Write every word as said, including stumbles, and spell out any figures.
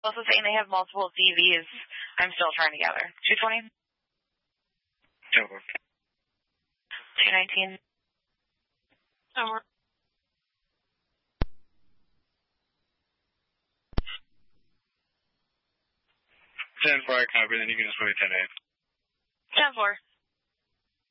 also saying they have multiple D Vs. I'm still trying to gather. two twenty? Over. two nineteen. Over. ten four, I copy, then you can just wait ten eight. ten four.